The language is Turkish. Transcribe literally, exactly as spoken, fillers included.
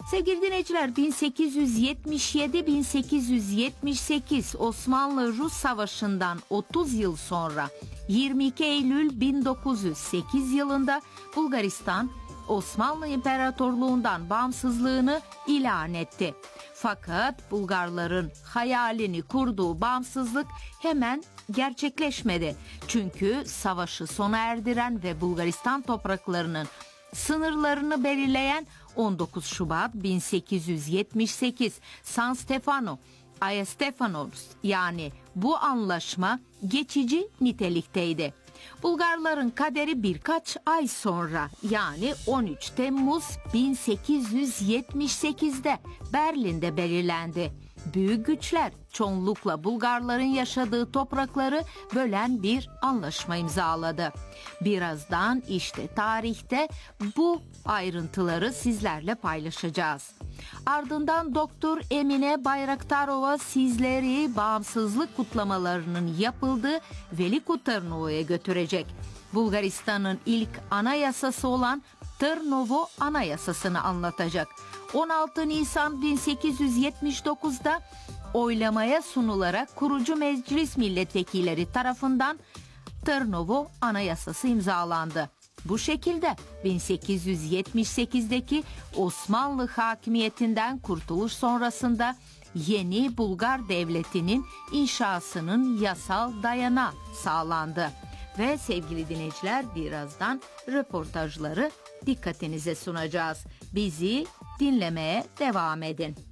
Sevgili dinleyiciler, bin sekiz yüz yetmiş yedi bin sekiz yüz yetmiş sekiz Osmanlı-Rus Savaşı'ndan otuz yıl sonra yirmi iki Eylül bin dokuz yüz sekiz yılında Bulgaristan Osmanlı İmparatorluğundan bağımsızlığını ilan etti. Fakat Bulgarların hayalini kurduğu bağımsızlık hemen gerçekleşmedi. Çünkü savaşı sona erdiren ve Bulgaristan topraklarının sınırlarını belirleyen on dokuz Şubat bin sekiz yüz yetmiş sekiz San Stefano Ayastefanos yani bu anlaşma geçici nitelikteydi. Bulgarların kaderi birkaç ay sonra yani on üç Temmuz bin sekiz yüz yetmiş sekizde Berlin'de belirlendi. Büyük güçler çoğunlukla Bulgarların yaşadığı toprakları bölen bir anlaşma imzaladı. Birazdan işte tarihte bu ayrıntıları sizlerle paylaşacağız. Ardından Doktor Emine Bayraktarova sizleri bağımsızlık kutlamalarının yapıldığı Veliko Trnovo'ya götürecek. Bulgaristan'ın ilk anayasası olan Trnovo Anayasası'nı anlatacak. on altı Nisan bin sekiz yüz yetmiş dokuzda oylamaya sunularak kurucu meclis milletvekilleri tarafından Trnovo Anayasası imzalandı. Bu şekilde bin sekiz yüz yetmiş sekizdeki Osmanlı hakimiyetinden kurtuluş sonrasında yeni Bulgar devletinin inşasının yasal dayanağı sağlandı. Ve sevgili dinleyiciler, birazdan röportajları dikkatinize sunacağız. Bizi dinlemeye devam edin.